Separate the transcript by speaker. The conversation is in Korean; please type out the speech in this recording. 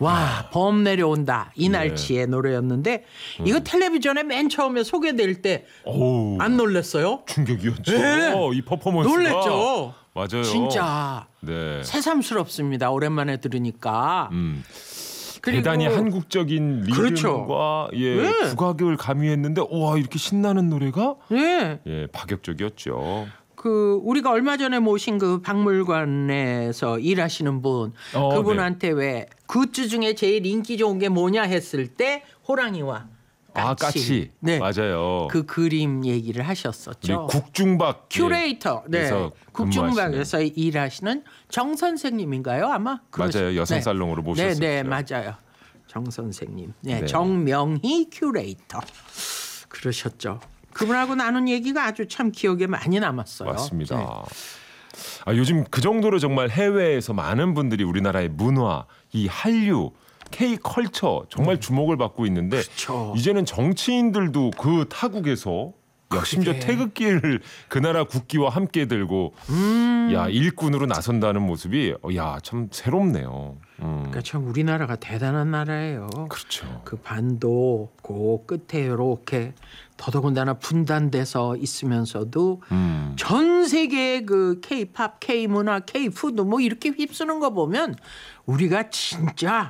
Speaker 1: 와, 범 내려온다. 이날치의 노래였는데 이거 텔레비전에 맨 처음에 소개될 때 안 놀랐어요?
Speaker 2: 충격이었죠.
Speaker 1: 네.
Speaker 2: 이 퍼포먼스가.
Speaker 1: 놀랬죠.
Speaker 2: 맞아요.
Speaker 1: 진짜
Speaker 2: 네.
Speaker 1: 새삼스럽습니다. 오랜만에 들으니까. 그리고
Speaker 2: 대단히 한국적인 리듬과
Speaker 1: 그렇죠.
Speaker 2: 국악을 가미했는데 와 이렇게 신나는 노래가 파격적이었죠.
Speaker 1: 우리가 얼마 전에 모신 그 박물관에서 일하시는 분 그분한테 왜 굿즈 중에 제일 인기 좋은 게 뭐냐 했을 때 호랑이와 까치.
Speaker 2: 네. 맞아요.
Speaker 1: 그 그림 얘기를 하셨었죠.
Speaker 2: 우리 국중박
Speaker 1: 큐레이터. 국중박에서 일하시는 정 선생님인가요? 아마?
Speaker 2: 맞아요. 여성 살롱으로 모셨었죠.
Speaker 1: 네, 맞아요. 정 선생님. 네. 정명희 큐레이터. 그러셨죠. 그분하고 나눈 얘기가 아주 참 기억에 많이 남았어요.
Speaker 2: 맞습니다.
Speaker 1: 네.
Speaker 2: 요즘 그 정도로 정말 해외에서 많은 분들이 우리나라의 문화, 이 한류, K컬처 정말 주목을 받고 있는데
Speaker 1: 그렇죠.
Speaker 2: 이제는 정치인들도 그 타국에서 심지어 태극기를 그 나라 국기와 함께 들고 일꾼으로 나선다는 모습이 참 새롭네요.
Speaker 1: 그러니까 참 우리나라가 대단한 나라예요.
Speaker 2: 그렇죠.
Speaker 1: 그 반도 그 끝에 이렇게 더더군다나 분단돼서 있으면서도 전 세계의 그 K-팝, K-문화, K-푸드 뭐 이렇게 휩쓰는 거 보면 우리가 진짜